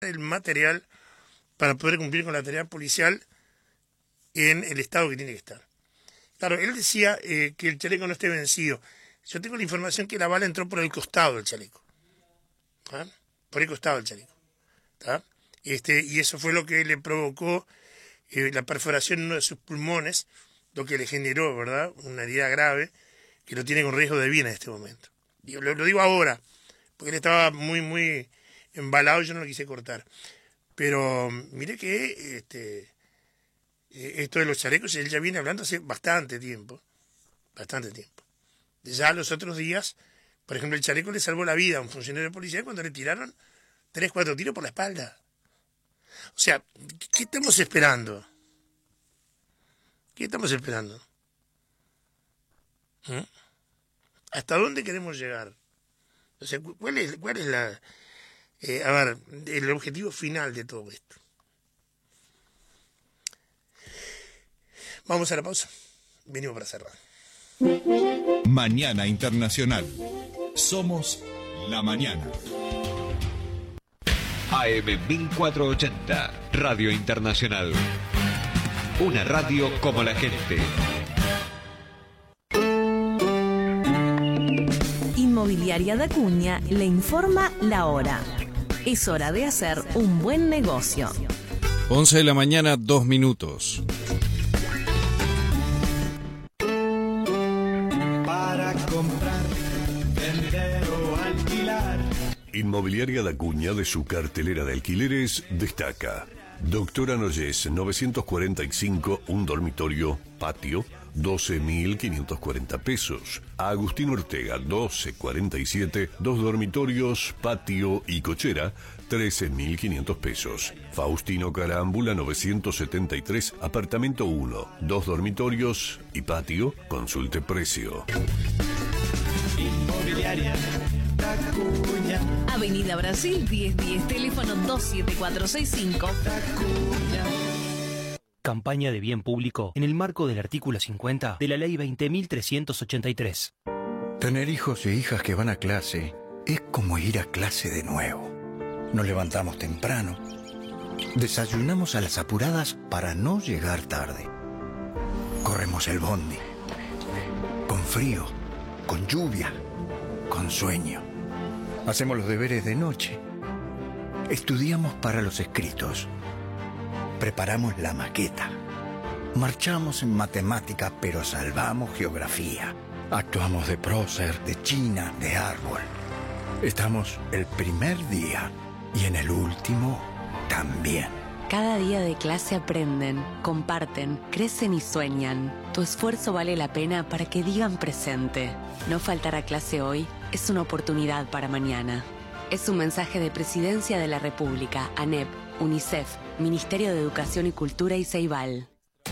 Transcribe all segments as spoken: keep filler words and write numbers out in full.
el material para poder cumplir con la tarea policial en el estado que tiene que estar. Claro, él decía eh, que el chaleco no esté vencido. Yo tengo la información que la bala entró por el costado del chaleco. ¿Ah? Por el costado del chaleco. ¿Ah? Este, y eso fue lo que le provocó eh, la perforación en uno de sus pulmones, lo que le generó, ¿verdad?, una herida grave que lo tiene con riesgo de vida en este momento. Yo lo, lo digo ahora, porque él estaba muy, muy embalado y yo no lo quise cortar. Pero mire que este, esto de los chalecos, él ya viene hablando hace bastante tiempo, bastante tiempo. Ya los otros días, por ejemplo, el chaleco le salvó la vida a un funcionario de policía cuando le tiraron tres, cuatro tiros por la espalda. O sea, ¿qué estamos esperando? ¿Qué estamos esperando? ¿Mm? ¿Hasta dónde queremos llegar? O sea, ¿cuál es, cuál es la... Eh, a ver, el objetivo final de todo esto? Vamos a la pausa. Venimos para cerrar. Mañana Internacional. Somos la mañana. A M mil cuatrocientos ochenta, Radio Internacional. Una radio como la gente. Inmobiliaria de Acuña le informa la hora. Es hora de hacer un buen negocio. once de la mañana, dos minutos. Para comprar, vender o alquilar. Inmobiliaria de Acuña, de su cartelera de alquileres, destaca Doctora Noyes, novecientos cuarenta y cinco, un dormitorio, patio, doce mil quinientos cuarenta pesos. Agustín Ortega, doce cuarenta y siete, dos dormitorios, patio y cochera, trece mil quinientos pesos. Faustino Carámbula, novecientos setenta y tres, apartamento uno, dos dormitorios y patio, consulte precio. Inmobiliaria Acuña. Avenida Brasil diez diez, teléfono dos siete cuatro seis cinco. Acuña. Campaña de bien público en el marco del artículo cincuenta de la Ley veinte mil trescientos ochenta y tres. Tener hijos e hijas que van a clase es como ir a clase de nuevo. Nos levantamos temprano, desayunamos a las apuradas para no llegar tarde. Corremos el bondi, con frío, con lluvia, con sueño. Hacemos los deberes de noche. Estudiamos para los escritos. Preparamos la maqueta. Marchamos en matemática, pero salvamos geografía. Actuamos de prócer, de china, de árbol. Estamos el primer día y en el último también. Cada día de clase aprenden, comparten, crecen y sueñan. Tu esfuerzo vale la pena para que digan presente. No faltar a clase hoy es una oportunidad para mañana. Es un mensaje de Presidencia de la República, ANEP, UNICEF, Ministerio de Educación y Cultura y Ceibal.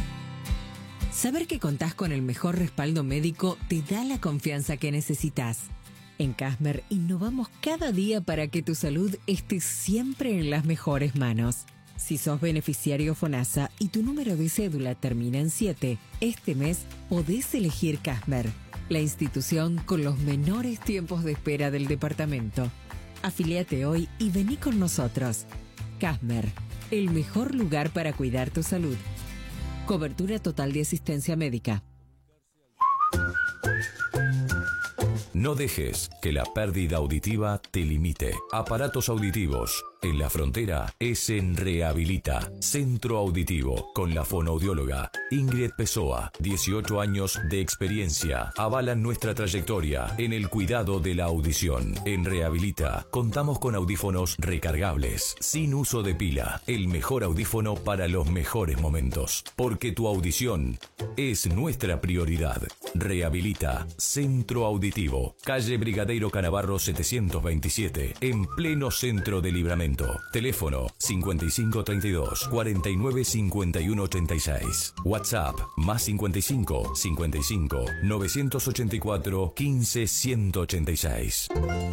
Saber que contás con el mejor respaldo médico te da la confianza que necesitas. En Casmer innovamos cada día para que tu salud esté siempre en las mejores manos. Si sos beneficiario FONASA y tu número de cédula termina en siete, este mes podés elegir Casmer, la institución con los menores tiempos de espera del departamento. Afíliate hoy y vení con nosotros. Casmer, el mejor lugar para cuidar tu salud. Cobertura total de asistencia médica. No dejes que la pérdida auditiva te limite. Aparatos auditivos. En la frontera es en Rehabilita, Centro Auditivo, con la fonoaudióloga Ingrid Pessoa. dieciocho años de experiencia avalan nuestra trayectoria en el cuidado de la audición. En Rehabilita contamos con audífonos recargables, sin uso de pila. El mejor audífono para los mejores momentos. Porque tu audición es nuestra prioridad. Rehabilita, Centro Auditivo, calle Brigadeiro Canavarro setecientos veintisiete, en pleno centro de Libramento. Teléfono cincuenta y cinco treinta y dos, cuarenta y nueve cincuenta y uno ochenta y seis. WhatsApp más cincuenta y cinco, cincuenta y cinco, novecientos ochenta y cuatro, quince, ciento ochenta y seis.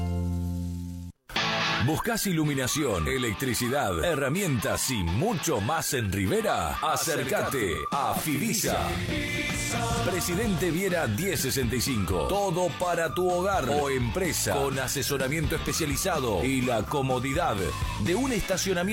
¿Buscás iluminación, electricidad, herramientas y mucho más en Rivera? Acércate a Fivisa. Presidente Viera diez sesenta y cinco. Todo para tu hogar o empresa, con asesoramiento especializado y la comodidad de un estacionamiento